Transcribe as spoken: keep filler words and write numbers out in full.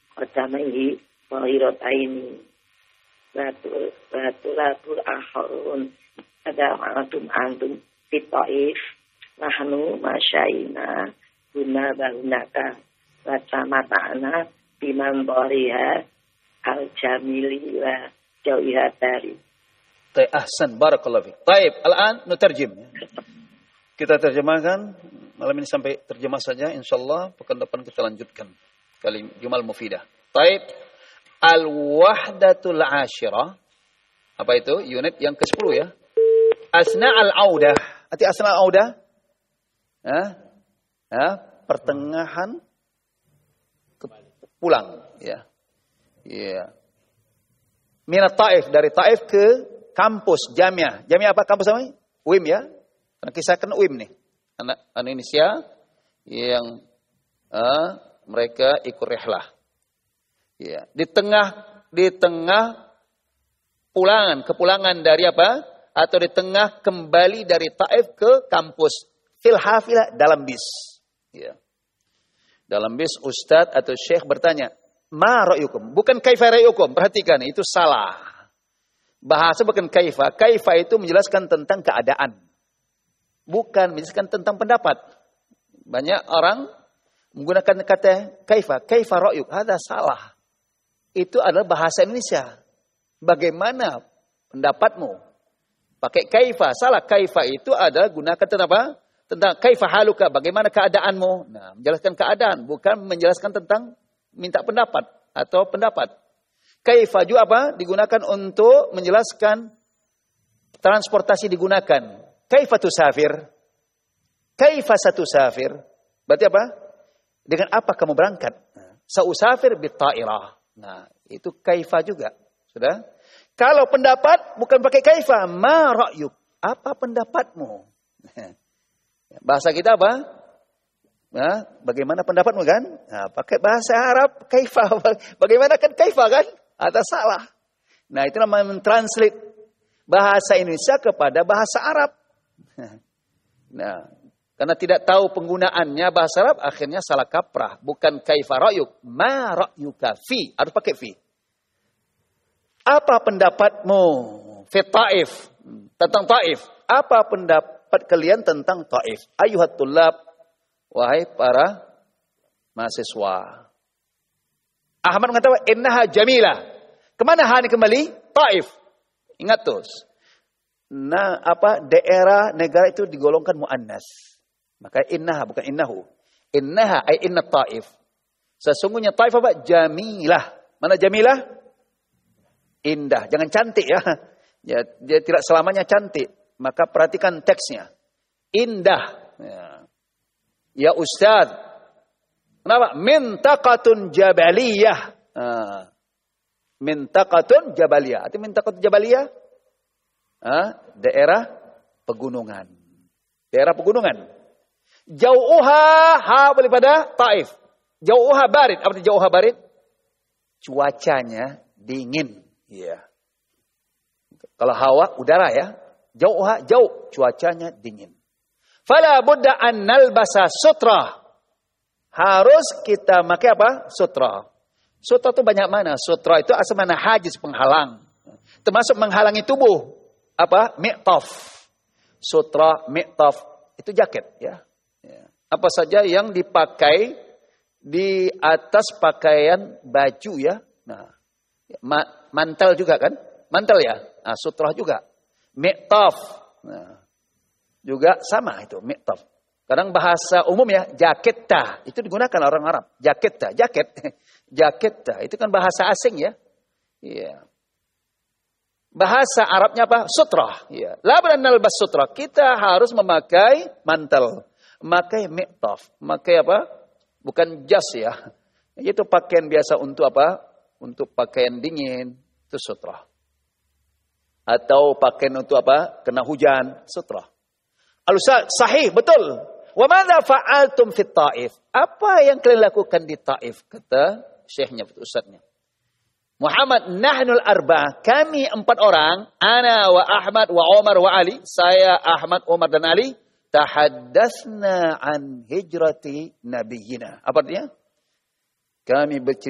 qadamaihi wahirataini batul batulatul akhirun ada antum antum fitaif nahnu masyaina guna bahunaka watamata'ana biman bariha al-jamili wa jawihatari. Taib, ahsan, barakallahu fiik. Taib, al-an nutarjim. Kita terjemahkan malam ini sampai terjemah saja, insyaallah pekan depan kita lanjutkan kali jumal mufidah. Taib, al-wahdatul ashirah. Apa itu? Unit yang kesepuluh ya. Asna al-audah. Arti asna al-audah? Hah? Hah? Pertengahan ke pulang ya. Ya. Minat Taif, dari Taif ke kampus Jamiah. Jamiah apa kampus namanya? U I M ya. Karena kisahkan U I M nih. Anak Indonesia yang uh, mereka ikut rihlah. Ya, di tengah di tengah pulangan, kepulangan dari apa? Atau di tengah kembali dari Taif ke kampus fil hafilah dalam bis. Ya. Dalam bis ustadz atau syekh bertanya, "Ma ra'yukum?" Bukan kaifa ra'yukum. Perhatikan, itu salah. Bahasa bukan kaifa. Kaifa itu menjelaskan tentang keadaan. Bukan menjelaskan tentang pendapat. Banyak orang menggunakan kata kaifa. Kaifa ra'yuk. Ada salah. Itu adalah bahasa Indonesia. Bagaimana pendapatmu? Pakai kaifa. Salah. Kaifa itu adalah gunakan tentang apa? Tentang kaifa haluka, bagaimana keadaanmu. Nah, menjelaskan keadaan, bukan menjelaskan tentang minta pendapat atau pendapat. Kaifa juga apa? Digunakan untuk menjelaskan transportasi digunakan. Kaifa tusafir? Kaifa satusafir? Berarti apa? Dengan apa kamu berangkat? Sausafir bita'irah. Nah, itu kaifa juga. Sudah? Kalau pendapat bukan pakai kaifa, ma ra'yuk? Apa pendapatmu? Bahasa kita apa? Nah, bagaimana pendapatmu kan? Nah, pakai bahasa Arab, kaifa. Bagaimana kan kaifa kan? Ada salah. Nah, itu namanya mentranslate bahasa Indonesia kepada bahasa Arab. Nah, karena tidak tahu penggunaannya bahasa Arab, akhirnya salah kaprah. Bukan kaifa ra'yuk, ma ra'yuka fi. Harus pakai fi. Apa pendapatmu fi Taif? Tentang Taif. Apa pendapat kalian tentang Taif? Ayuhat tullab, wahai para mahasiswa. Ahmad mengatakan innaha jamilah. Kemana ha ini kembali? Taif. Ingat tuh. Nah, apa daerah negara itu digolongkan muannas. Maka innaha bukan innahu. Innaha ay inna Taif. Sesungguhnya Taif apa? Jamilah. Mana jamilah? Indah. Jangan cantik ya. Ya, dia tidak selamanya cantik. Maka perhatikan teksnya. Indah. Ya, ya Ustaz. Kenapa? Mintaqatun jabaliyah. Nah, mintaqatun jabaliyah. Arti mintaqatun jabaliyah? Ah, daerah pegunungan. Daerah pegunungan. Jau'uha ha boleh pada Taif. Jau'uha barid. Apa itu jau'uha barid? Cuacanya dingin. Iya. Kalau hawa udara ya. Jau'uha jauh, cuacanya dingin. Fala budda an nalbasa sutra. Harus kita pakai apa? Sutra. Sutra itu banyak mana? Sutra itu asal mana? Hajiz, penghalang. Termasuk menghalangi tubuh. Apa? Mi'taf. Sutra, mi'taf. Itu jaket ya. Apa saja yang dipakai di atas pakaian baju ya. Nah, mantel juga kan? Mantel ya. Nah, sutra juga. Mi'taf. Nah, juga sama itu, mi'taf. Kadang bahasa umum ya, jaketta. Itu digunakan orang Arab. Jaketta, jaket. Jaketta. Itu kan bahasa asing ya. Iya. Bahasa Arabnya apa? Sutra. Iya. La budda nalbas sutra. Kita harus memakai mantel. Memakai mi'taf. Memakai apa? Bukan jas ya. Itu pakaian biasa untuk apa? Untuk pakaian dingin. Itu sutra. Atau pakaian untuk apa? Kena hujan, sutra. Al-Ustaz, sahih, betul. Wa madza fa'altum fit Taif? Apa yang kalian lakukan di Taif? Kata syekhnya, ustaznya. Muhammad, nahnul arba, kami empat orang, ana wa Ahmad wa Umar wa Ali, saya, Ahmad, Umar dan Ali, tahaddatsna an hijrati nabiyina. Apa artinya? Kami bercerita